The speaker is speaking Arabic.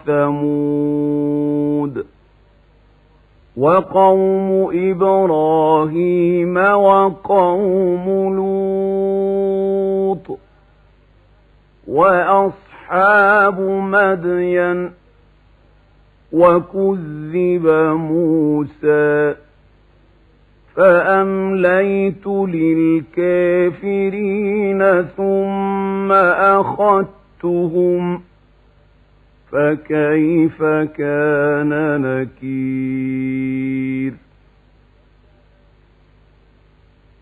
وثمود وقوم إبراهيم وقوم لوط وأصحاب مدين وكذب موسى فأمليت للكافرين ثم أخذتهم فكيف كان نكير